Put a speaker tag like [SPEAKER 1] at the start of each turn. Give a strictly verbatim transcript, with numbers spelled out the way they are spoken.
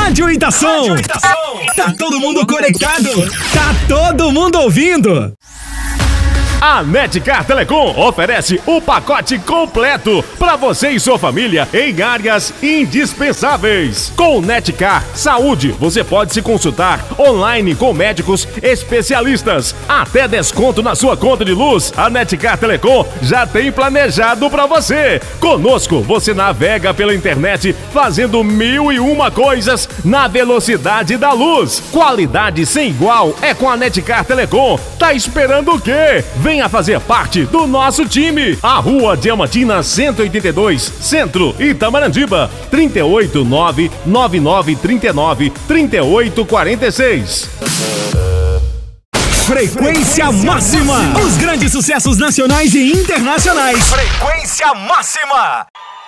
[SPEAKER 1] Rádio Itação. Tá todo mundo conectado. Tá todo mundo ouvindo.
[SPEAKER 2] A Netcar Telecom oferece o pacote completo para você e sua família em áreas indispensáveis. Com Netcar Saúde, você pode se consultar online com médicos especialistas. Até desconto na sua conta de luz, a Netcar Telecom já tem planejado para você. Conosco, você navega pela internet fazendo mil e uma coisas na velocidade da luz. Qualidade sem igual é com a Netcar Telecom. Tá esperando o quê? Venha fazer parte do nosso time. A Rua Diamantina cento e oitenta e dois, Centro, Itamarandiba. trinta e oito, nove nove nove, trinta e nove, trinta e oito, quarenta e seis.
[SPEAKER 1] Frequência máxima. Os grandes sucessos nacionais e internacionais.
[SPEAKER 3] Frequência máxima.